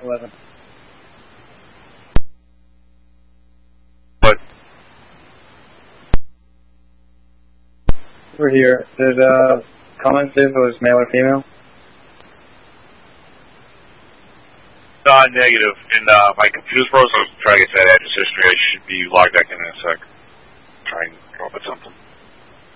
11. What? We're here. Did comment if it was male or female? Negative. And my computer's frozen. I'm trying to get that address history. I should be logged back in a sec. Try and come up with something.